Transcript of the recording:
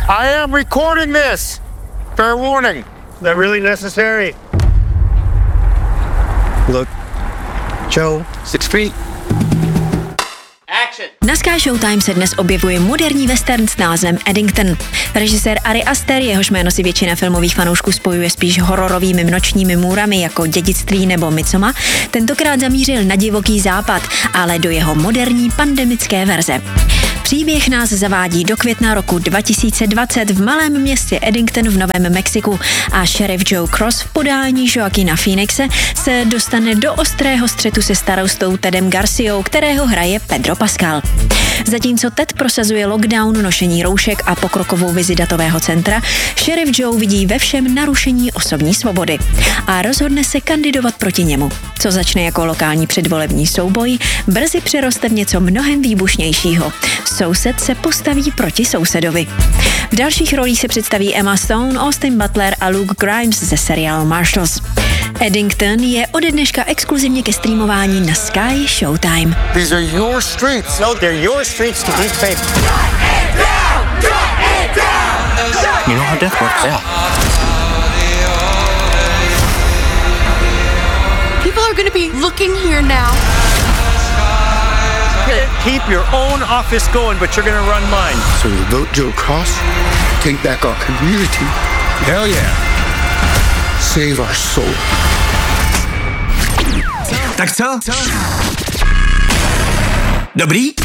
I am recording this. Fair warning. Is that really necessary? Look, Joe, 6 feet. Na Sky Showtime se dnes objevuje moderní western s názvem Eddington. Režisér Ari Aster, jehož jméno si většina filmových fanoušků spojuje spíš hororovými nočními můrami jako Dědictví nebo Midsommar, tentokrát zamířil na divoký západ, ale do jeho moderní pandemické verze. Příběh nás zavádí do května roku 2020 v malém městě Eddington v Novém Mexiku a šerif Joe Cross v podání Joaquina Phoenixe se dostane do ostrého střetu se starostou Tedem Garciou, kterého hraje Pedro Pascal. Zatímco Ted prosazuje lockdown, nošení roušek a pokrokovou vizi datového centra, šerif Joe vidí ve všem narušení osobní svobody a rozhodne se kandidovat proti němu. Co začne jako lokální předvolební souboj, brzy přeroste v něco mnohem výbušnějšího. Soused se postaví proti sousedovi. V dalších rolích se představí Emma Stone, Austin Butler a Luke Grimes ze seriálu Marshals. Eddington je ode dneška exkluzivně ke streamování na Sky Showtime. These are your streets. No, they're your streets to eat baby. You know how death works, yeah. People are going to be looking here now. Keep your own office going, but you're gonna run mine. So you vote Joe Cross, take back our community. Hell yeah. Save our soul. Tak co? Dobrý?